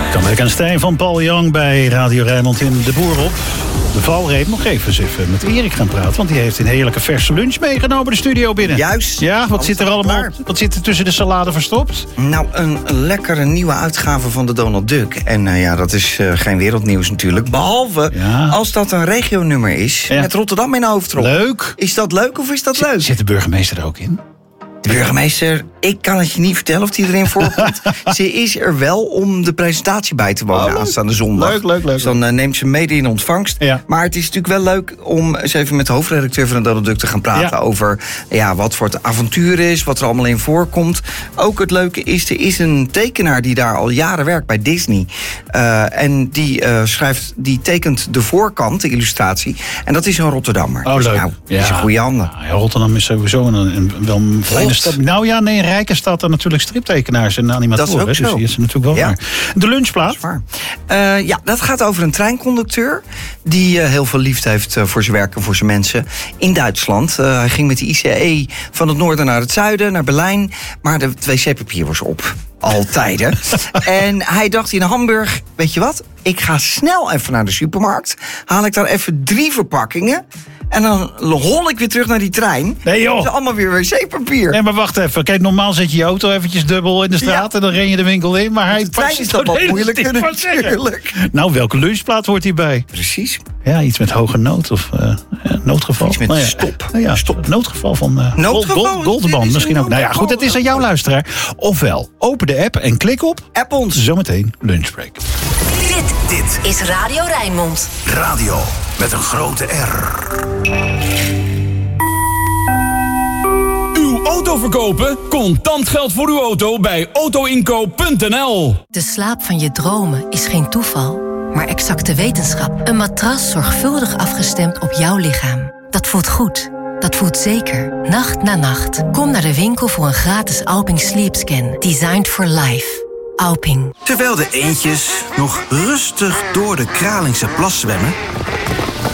Kamerk en Stijn van Paul Young bij Radio Rijnmond in De Boer op. De valreep nog even met Erik gaan praten. Want die heeft een heerlijke verse lunch meegenomen de studio binnen. Juist. Ja, wat zit er allemaal? Wat zit er tussen de salade verstopt? Nou, een lekkere nieuwe uitgave van de Donald Duck. En dat is geen wereldnieuws natuurlijk. Behalve als dat een regionummer is met Rotterdam in de hoofdrol. Leuk. Is dat leuk of is dat leuk? Zit de burgemeester er ook in? De burgemeester, ik kan het je niet vertellen of die erin voorkomt. Ze is er wel om de presentatie bij te wonen aanstaande zondag. Leuk. Dus dan neemt ze mede in ontvangst. Ja. Maar het is natuurlijk wel leuk om eens even met de hoofdredacteur van de Donald Duck te gaan praten over wat voor het avontuur is, wat er allemaal in voorkomt. Ook het leuke is, er is een tekenaar die daar al jaren werkt bij Disney. En die tekent de voorkant, de illustratie. En dat is een Rotterdammer. Oh, dus leuk. die is in goede handen. Ja, Rotterdam is sowieso wel een fijne stad. Nou ja, nee, in Rijken staat er natuurlijk striptekenaars en animatoren. Dat is ook zo. Dus die is er natuurlijk wel waar. De lunchplaat? Dat gaat over een treinconducteur die heel veel liefde heeft voor zijn werk en voor zijn mensen in Duitsland. Hij ging met de ICE van het noorden naar het zuiden, naar Berlijn. Maar de wc-papier was op. Altijd. En hij dacht in Hamburg, weet je wat? Ik ga snel even naar de supermarkt. Haal ik daar even 3 verpakkingen. En dan hol ik weer terug naar die trein. Nee joh. Dat is allemaal weer wc-papier. Nee, maar wacht even. Kijk, normaal zet je je auto eventjes dubbel in de straat en dan ren je de winkel in. Maar hij de trein is dat wat moeilijker natuurlijk. Nou, welke lunchplaat hoort hierbij? Precies. Ja, iets met hoge nood of noodgeval. Iets met stop. Nou ja, stop. Noodgeval van Goldenband misschien ook. Nou ja, goed, het is aan jouw luisteraar. Ofwel, open de app en klik op. App ons. Zometeen lunchbreak. Dit is Radio Rijnmond. Radio met een grote R. Uw auto verkopen? Contant geld voor uw auto bij autoinkoop.nl. De slaap van je dromen is geen toeval, maar exacte wetenschap. Een matras zorgvuldig afgestemd op jouw lichaam. Dat voelt goed. Dat voelt zeker. Nacht na nacht. Kom naar de winkel voor een gratis Alping Sleep Scan. Designed for life. Alping. Terwijl de eendjes nog rustig door de Kralingse plas zwemmen,